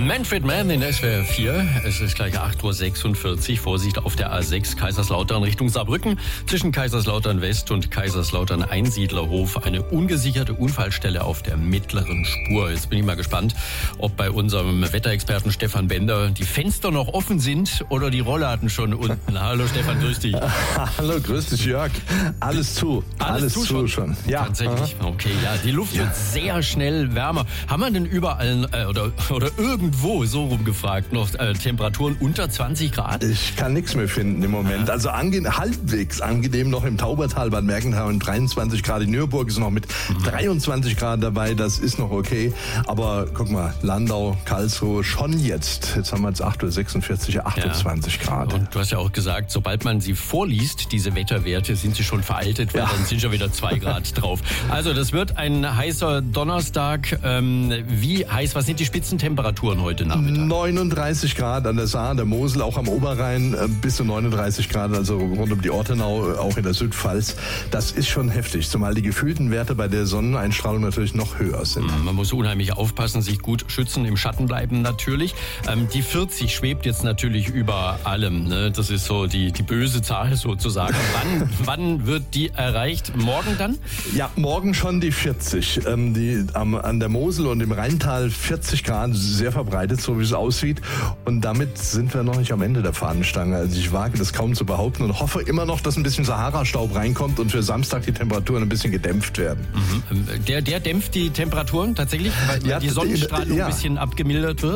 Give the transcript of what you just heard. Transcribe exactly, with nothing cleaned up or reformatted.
Manfred Mann in S W R vier. Es ist gleich acht Uhr sechsundvierzig. Vorsicht auf der A sechs Kaiserslautern Richtung Saarbrücken. Zwischen Kaiserslautern West und Kaiserslautern Einsiedlerhof eine ungesicherte Unfallstelle auf der mittleren Spur. Jetzt bin ich mal gespannt, ob bei unserem Wetterexperten Stefan Bender die Fenster noch offen sind oder die Rollladen schon unten. Hallo Stefan, grüß dich. Hallo, grüß dich Jörg. Alles zu. Alles, Alles zu zu schon? schon. Ja. Tatsächlich. Aha. Okay, ja. Die Luft Ja. wird sehr schnell wärmer. Haben wir denn überall äh, oder, oder irgendwo, so rumgefragt, noch äh, Temperaturen unter zwanzig Grad? Ich kann nichts mehr finden im Moment. Also ange halbwegs angenehm noch im Taubertal, Bad Mergentheim dreiundzwanzig Grad. In Nürburg ist noch mit dreiundzwanzig Grad dabei. Das ist noch okay. Aber guck mal, Landau, Karlsruhe schon jetzt. Jetzt haben wir jetzt acht Uhr sechsundvierzig, achtundzwanzig Grad. Und du hast ja auch gesagt, sobald man sie vorliest, diese Wetterwerte, sind sie schon veraltet, weil Ja. dann sind schon wieder zwei Grad drauf. Also das wird ein heißer Donnerstag. Ähm, wie heiß, was sind die Spitzentemperaturen heute Nachmittag? neununddreißig Grad an der Saar, der Mosel, auch am Oberrhein äh, bis zu neununddreißig Grad, also rund um die Ortenau, äh, auch in der Südpfalz. Das ist schon heftig, zumal die gefühlten Werte bei der Sonneneinstrahlung natürlich noch höher sind. Man muss unheimlich aufpassen, sich gut schützen, im Schatten bleiben natürlich. Ähm, die vierzig schwebt jetzt natürlich über allem. Ne? Das ist so die, die böse Zahl sozusagen. wann, wann wird die erreicht? Morgen dann? Ja, morgen schon die vierzig. Ähm, die, am, an der Mosel und im Rheintal vierzig Grad, sehr verbreitet, so wie es aussieht. Und damit sind wir noch nicht am Ende der Fahnenstange. Also ich wage das kaum zu behaupten und hoffe immer noch, dass ein bisschen Sahara-Staub reinkommt und für Samstag die Temperaturen ein bisschen gedämpft werden. Mhm. Der, der dämpft die Temperaturen tatsächlich, weil Ja, die Sonnenstrahlung ja. ein bisschen abgemildert wird?